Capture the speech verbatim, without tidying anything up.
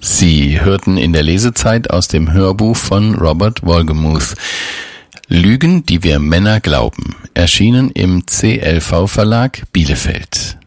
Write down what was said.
Sie hörten in der Lesezeit aus dem Hörbuch von Robert Wolgemuth Lügen, die wir Männer glauben, erschienen im C L V Verlag Bielefeld.